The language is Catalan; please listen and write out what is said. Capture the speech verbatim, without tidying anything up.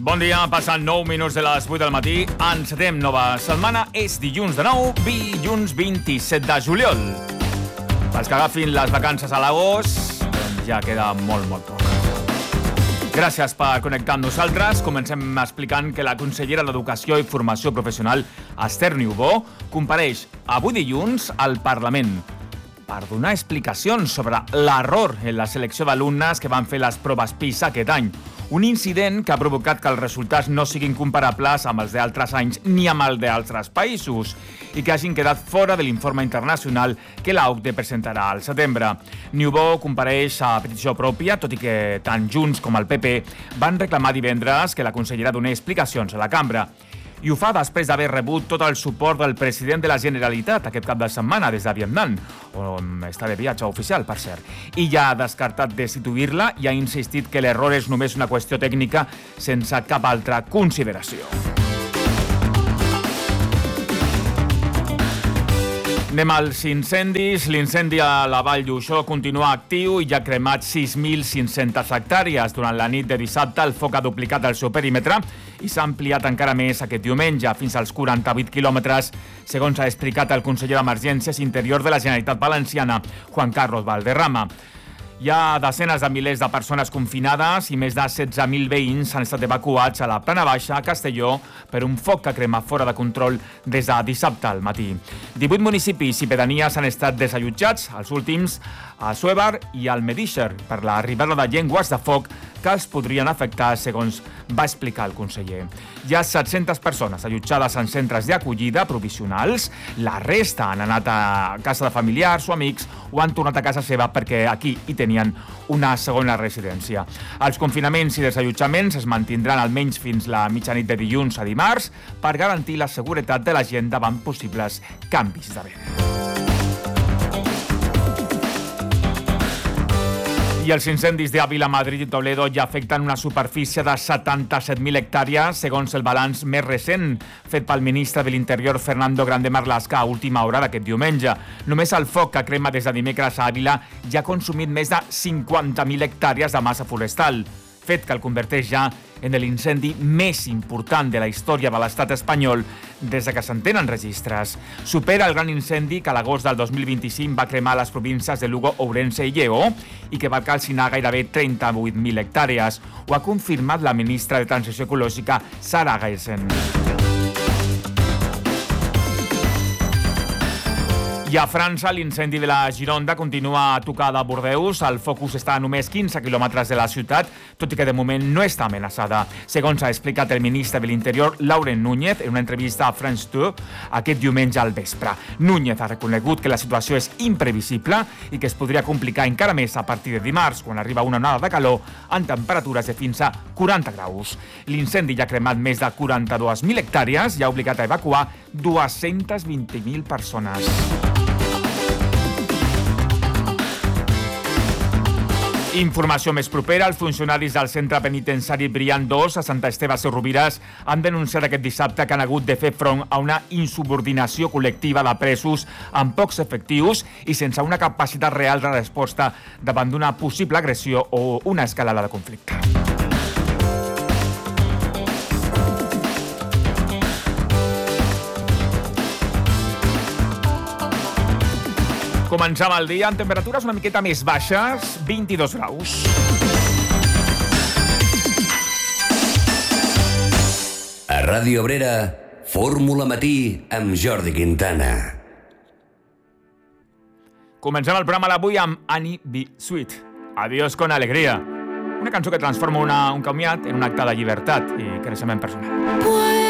Bon dia, passen nou minuts de les vuit del matí. Encetem nova setmana. És dilluns de nou, dilluns vint-i-set de juliol. Pels que agafin les vacances a l'agost, doncs ja queda molt, molt poc. Gràcies per connectar amb nosaltres. Comencem explicant que la consellera d'Educació i Formació Professional, Esther Niubó, compareix avui dilluns al Parlament per donar explicacions sobre l'error en la selecció d'alumnes que van fer les proves PISA aquest any. Un incident que ha provocat que els resultats no siguin comparables amb els d'altres anys ni amb els d'altres països i que hagin quedat fora de l'informe internacional que la O C D E presentarà al setembre. Niubó compareix a petició pròpia, tot i que tant Junts com el P P van reclamar divendres que la consellera donés explicacions a la cambra. I ho fa després d'haver rebut tot el suport del president de la Generalitat aquest cap de setmana des de Vietnam, on està de viatge oficial, per cert. I ja ha descartat destituir-la i ha insistit que l'error és només una qüestió tècnica sense cap altra consideració. Anem als incendis. L'incendi a la Vall d'Uixó continua actiu i ja ha cremat sis mil cinc-centes hectàrees. Durant la nit de dissabte el foc ha duplicat el seu perímetre i s'ha ampliat encara més aquest diumenge, fins als quaranta-vuit quilòmetres, segons ha explicat el conseller d'Emergències Interior de la Generalitat Valenciana, Juan Carlos Valderrama. Hi ha desenes de milers de persones confinades i més de setze mil veïns han estat evacuats a la Plana Baixa, a Castelló, per un foc que crema fora de control des de dissabte al matí. divuit municipis i pedanies han estat desallotjats, els últims a Suebar i al Medixer, per l'arribada de llengües de foc que els podrien afectar, segons va explicar el conseller. Hi ha set-centes persones allotjades en centres d'acollida provisionals. La resta han anat a casa de familiars o amics o han tornat a casa seva perquè aquí hi tenien una segona residència. Els confinaments i desallotjaments es mantindran almenys fins la mitjanit de dilluns a dimarts per garantir la seguretat de la gent davant possibles canvis de vent. I els incendis d'Àvila, Madrid i Toledo ja afecten una superfície de setanta-set mil hectàrees, segons el balanç més recent fet pel ministre de l'Interior, Fernando Grande Marlaska, a última hora d'aquest diumenge. Només el foc que crema des de dimecres a Àvila ja ha consumit més de cinquanta mil hectàrees de massa forestal, fet que el converteix ja en l'incendi més important de la història de l'estat espanyol des de que se'n tenen registres. Supera el gran incendi que a l'agost del dos mil vint-i-cinc va cremar les províncies de Lugo, Ourense i Lleó i que va calcinar gairebé trenta-vuit mil hectàrees. Ho ha confirmat la ministra de Transició Ecològica, Sara Geisen. I a França, l'incendi de la Gironda continua a tocar de Bordeus. El focus està a només quinze quilòmetres de la ciutat, tot i que de moment no està amenaçada. Segons ha explicat el ministre de l'Interior, Laurent Núñez, en una entrevista a France deux aquest diumenge al vespre. Núñez ha reconegut que la situació és imprevisible i que es podria complicar encara més a partir de dimarts, quan arriba una onada de calor amb temperatures de fins a quaranta graus. L'incendi ja ha cremat més de quaranta-dues mil hectàrees i ha obligat a evacuar dues-centes vint mil persones. Informació més propera. Els funcionaris del centre penitenciari Brian dos a Sant Esteve Sesrovires han denunciat aquest dissabte que han hagut de fer front a una insubordinació col·lectiva de presos amb pocs efectius i sense una capacitat real de resposta davant d'una possible agressió o una escalada de conflicte. Començam el dia amb temperatures una miqueta més baixes, vint-i-dos graus. A Ràdio Obrera, Fórmula Matí amb Jordi Quintana. Comencem el programa d'avui amb Annie B. Sweet. Adiós con alegría. Una cançó que transforma una, un comiat en un acte de llibertat i creixement personal.